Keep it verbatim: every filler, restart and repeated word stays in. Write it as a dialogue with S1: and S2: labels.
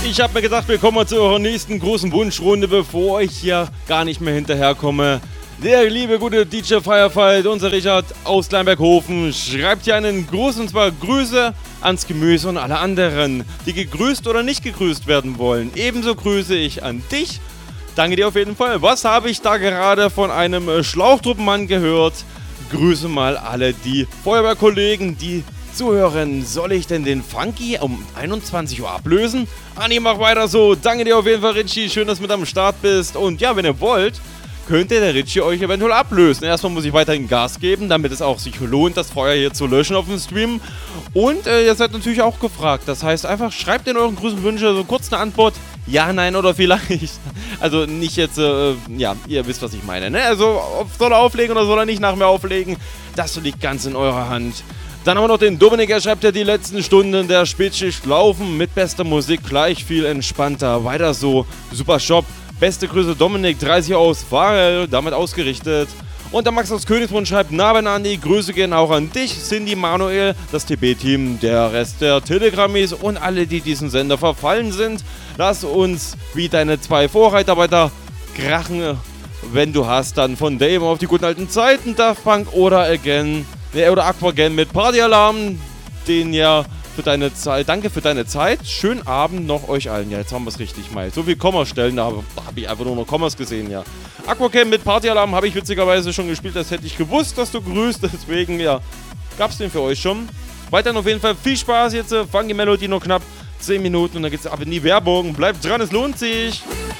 S1: Ich habe mir gedacht, wir kommen mal zu eurer nächsten großen Wunschrunde, bevor ich hier gar nicht mehr hinterherkomme. Der liebe, gute D J Firefight, unser Richard aus Kleinberghofen, schreibt hier einen Gruß, und zwar Grüße ans Gemüse und alle anderen, die gegrüßt oder nicht gegrüßt werden wollen. Ebenso grüße ich an dich. Danke dir auf jeden Fall. Was habe ich da gerade von einem Schlauchtruppenmann gehört? Grüße mal alle die Feuerwehrkollegen, die zuhören. Soll ich denn den Funky um einundzwanzig Uhr ablösen? Anni, mach weiter so. Danke dir auf jeden Fall, Richie. Schön, dass du mit am Start bist. Und ja, wenn ihr wollt, könnte der Richie euch eventuell ablösen. Erstmal muss ich weiterhin Gas geben, damit es auch sich lohnt, das Feuer hier zu löschen auf dem Stream. Und äh, ihr seid natürlich auch gefragt. Das heißt, einfach schreibt in euren Grüßen Wünsche so kurz eine Antwort. Ja, nein oder vielleicht. Also nicht jetzt, äh, ja, ihr wisst, was ich meine, ne? Also soll er auflegen oder soll er nicht nach mir auflegen? Das liegt ganz in eurer Hand. Dann haben wir noch den Dominik, er schreibt ja, die letzten Stunden der Spätschicht laufen mit bester Musik gleich viel entspannter. Weiter so, super Shop. Beste Grüße Dominik, dreißig aus Farel, damit ausgerichtet. Und der Max aus Königsbrunn schreibt, na Ben Andi, Grüße gehen auch an dich, Cindy, Manuel, das T B-Team, der Rest der Telegrammis und alle, die diesen Sender verfallen sind. Lass uns wie deine zwei Vorreiterarbeiter krachen, wenn du hast, dann von Dave auf die guten alten Zeiten, Daft Punk oder Again, ne, oder Aquagen mit Partyalarm, den ja für deine Zeit, danke für deine Zeit, schönen Abend noch euch allen. Ja, jetzt haben wir es richtig mal. So viel Kommastellen, da habe hab ich einfach nur noch Kommas gesehen, ja. Aquacam mit Partyalarm habe ich witzigerweise schon gespielt, das hätte ich gewusst, dass du grüßt, deswegen, ja, gab's den für euch schon. Weiterhin auf jeden Fall viel Spaß jetzt, Funky Melody noch knapp zehn Minuten und dann geht's ab in die Werbung. Bleibt dran, es lohnt sich.